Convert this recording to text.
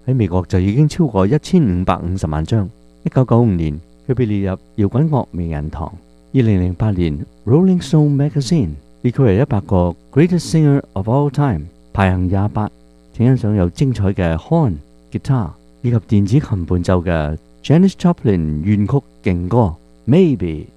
喺美國就已經超過1550萬張。1995年，佢被列入搖滾樂名人堂。2008年 ，Rolling Stone Magazine 列佢為100個 Greatest Singer of All Time， 排行28。請欣賞有精彩嘅 horn、guitar 以及電子琴伴奏嘅 Janis Joplin 怨曲勁歌《Maybe》。